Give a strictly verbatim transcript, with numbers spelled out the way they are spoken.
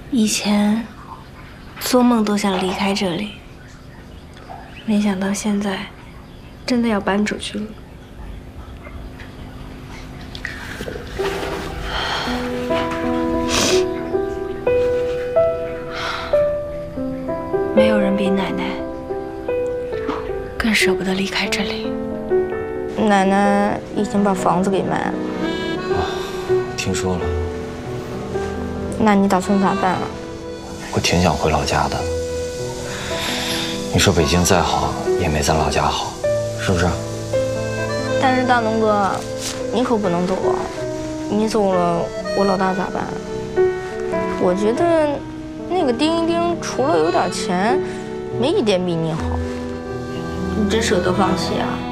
以前做梦都想离开这里，没想到现在真的要搬出去了。没有人比奶奶更舍不得离开这里。 奶奶已经把房子给卖了。 哦，听说了。 那你打算咋办啊？ 我挺想回老家的。你说北京再好，也没咱老家好，是不是？ 但是大龙哥，你可不能走啊！你走了，我老大咋办？我觉得那个丁一丁除了有点钱，没一点比你好。你真舍得放弃啊？